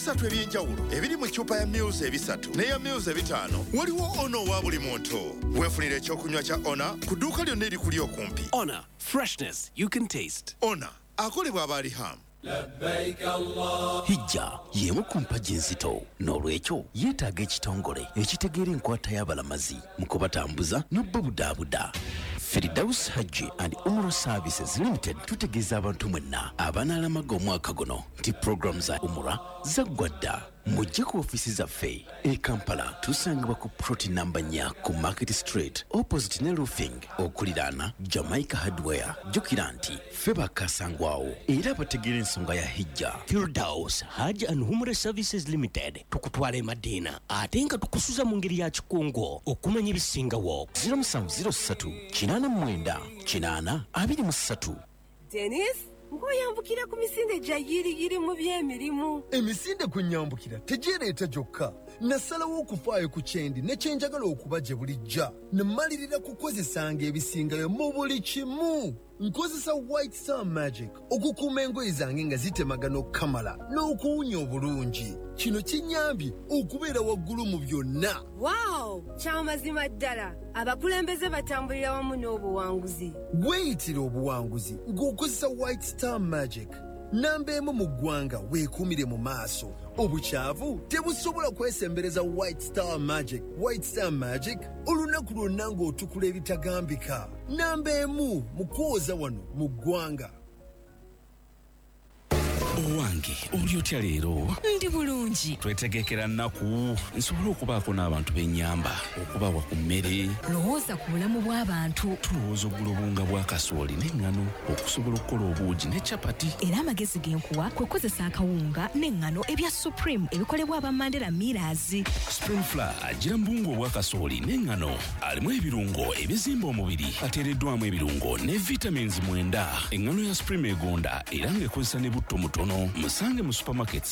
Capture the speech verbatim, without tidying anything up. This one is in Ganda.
ebisatu ebyenjawulo ebiri mu ccupa ya Mils ebisatu n'eya Mils ebitaano waliwo ono wa buli muntu. Weefunire ekyokunywa kya Ona ku dduuka lyonna erikuli okumpi. Ona, freshness you can taste. Ona akolebwa aba Riham. Hijja y'emu ku mpagi enzito n'olwekyo yeetaaga ekitongole ekitegeera enkwata y'abalamazi mu kubatambuza n'obbabudaabuda. Firdaus Hajji and Umrah Services Limited tutegeeza abantu mwenna abanaalamaga omwaka guno nti program za Umrah zaggwa dda. Mujje ku ofisi zaffe e Kampala tusangibwa ku ploti namba nnya ku Market Street opposite ne roofing okuliraana Jamaica Hardware. Jjukira nti ffe bakasangwawo era bategeera ensonga ya hijja. Firdaus Hajji and Umrah Services Limited tukutwala e Madina ate nga tukusuza mu ngeri ya kikungo okumanya ebisingawo. zero seven zero three kinaana mwenda kinaana abiri mu ssatu. Dennis ngoyambukira ku misinde gya yiriyiri mu by'emirimu. Emisinde kwenyambukira tegireeta gyokka. Nasalawo okufaayo ku kyendi ne kyenjagala okuba gye bulijja. Ne mmalirira kukozesanga ebisingayo mu buli kimu. Nkozesa White Star Magic okukuuma engoye zange nga zitemagana okukamala n'okuwunya obulungi. Kino kinyambye okubeera waggulu mu byonna. Wow, kyamazima ddala. Abakulembeze batambulira wamu n'obuwanguzi. Weeyitira obuwanguzi ng'okozesa White Star Magic. Namba emu mu ggwanga weekuumire mu maaso. Obukyavu tebusobola kwesembereza White Star Magic. White Star Magic olunaku lwonna ng'otukula ebitagambika. Namba emu mu kwoza wano mu ggwanga. Owange oli otya leero? Ndi bulungi. Twetegekera nnaku nsobola okubaako n'abantu b'ennyamba okubawa ku mmere. Lowooza ku bulamu bw'abantu. Tulowooza oggula obunga bwa kasooli n'eŋŋano okusobola okukola obuugi ne capati. Era amagezi g'enkuwa kwe kozesa akawunga n'eŋŋano ebya Supreme ebikolebwa aba Mandela Millers. Spring Flour agira mbungu obwa kasooli n'eŋŋano alimu ebirungo ebizimba omubiri ateereddwamu ebirungo ne vitamins mwenda. Eŋŋano ya Supreme egonda era ng'ekozesa ne butto mutono. Musange mu supermarkets